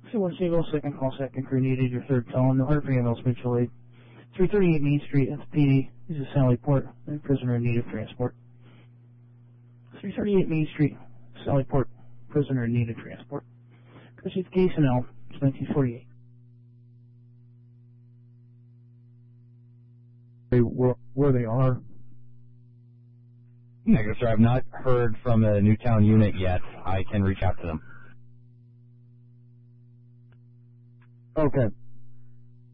1 Single, second call, second crew needed, your third tone, no hurt for ambulance mutual aid. 338 Main Street, that's PD, this is Sally Port, prisoner in need of transport. 338 Main Street, Sally Port, prisoner in need of transport. Proceed to case L, 1948. Where they are? Negative, sir. I've not heard from the Newtown unit yet. I can reach out to them. Okay.